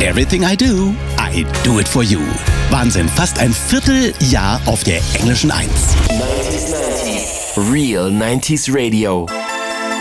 Everything I do it for you. Wahnsinn, fast ein Vierteljahr auf der englischen 1. 90s. Real 90s Radio.